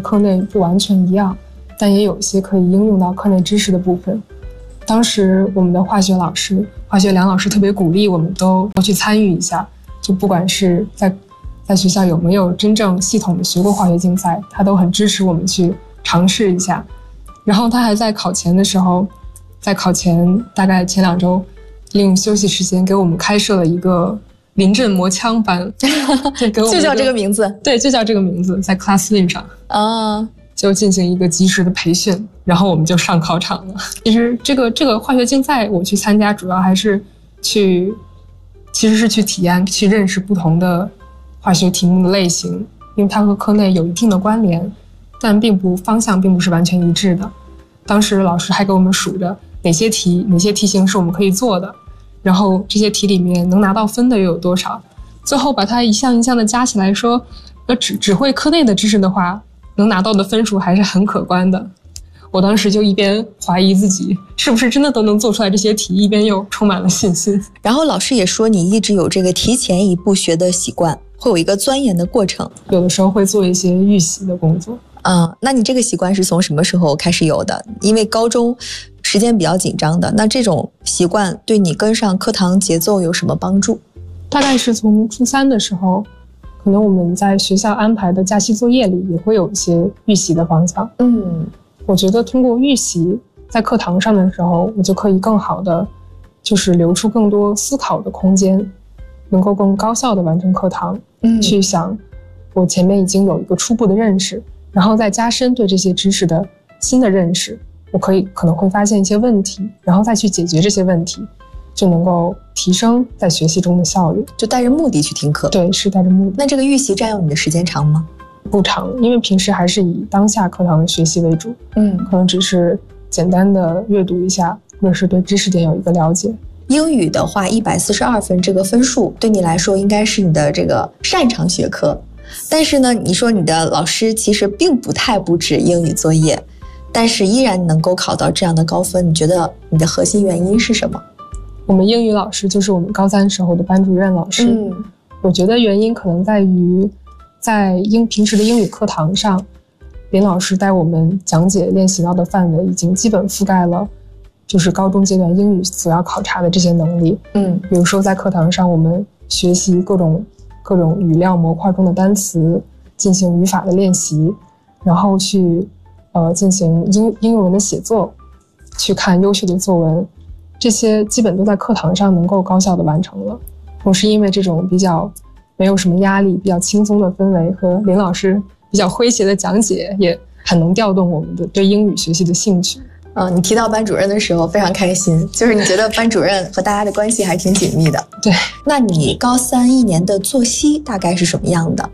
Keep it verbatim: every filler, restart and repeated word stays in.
课内不完全一样，但也有一些可以应用到课内知识的部分。当时我们的化学老师化学梁老师特别鼓励我们都去参与一下，就不管是在在学校有没有真正系统的学过化学竞赛，他都很支持我们去尝试一下。然后他还在考前的时候，在考前大概前两周利用休息时间给我们开设了一个临阵磨枪班就, 给我们就叫这个名字。 对，就叫这个名字，在 ClassWin 上啊，就进行一个及时的培训，然后我们就上考场了。其实这个这个化学竞赛我去参加，主要还是去其实是去体验去认识不同的化学题目的类型，因为它和课内有一定的关联，但并不方向并不是完全一致的。当时老师还给我们数着哪些题哪些题型是我们可以做的，然后这些题里面能拿到分的又有多少，最后把它一项一项的加起来说，呃，只只会课内的知识的话，能拿到的分数还是很可观的。我当时就一边怀疑自己是不是真的都能做出来这些题，一边又充满了信心。 然后老师也说你一直有这个提前一步学的习惯，会有一个钻研的过程， 有的时候会做一些预习的工作。 嗯，那你这个习惯是从什么时候开始有的？因为高中时间比较紧张的，那这种习惯对你跟上课堂节奏有什么帮助？ 大概是从初三的时候，可能我们在学校安排的假期作业里也会有一些预习的方向。嗯，我觉得通过预习，在课堂上的时候，我就可以更好的就是留出更多思考的空间，能够更高效的完成课堂。嗯，去想我前面已经有一个初步的认识，然后再加深对这些知识的新的认识，我可以可能会发现一些问题，然后再去解决这些问题，就能够提升在学习中的效率。 就带着目的去听课。 对，是带着目的。 那这个预习占用你的时间长吗？ 不长，因为平时还是以当下课堂的学习为主。嗯，可能只是简单的阅读一下，或者是对知识点有一个了解。 英语的话一百四十二分这个分数对你来说应该是你的这个擅长学科，但是呢你说你的老师其实并不太布置英语作业，但是依然能够考到这样的高分，你觉得你的核心原因是什么？ 我们英语老师就是我们高三时候的班主任老师。嗯，我觉得原因可能在于在英平时的英语课堂上，林老师带我们讲解练习到的范围已经基本覆盖了就是高中阶段英语所要考察的这些能力。嗯，比如说在课堂上我们学习各种各种语料模块中的单词，进行语法的练习，然后去呃进行英应用文的写作，去看优秀的作文，这些基本都在课堂上能够高效的完成了。同时因为这种比较没有什么压力比较轻松的氛围和林老师比较诙谐的讲解，也很能调动我们的对英语学习的兴趣。 嗯，你提到班主任的时候非常开心，就是你觉得班主任和大家的关系还挺紧密的。 对， 那你高三一年的作息大概是什么样的？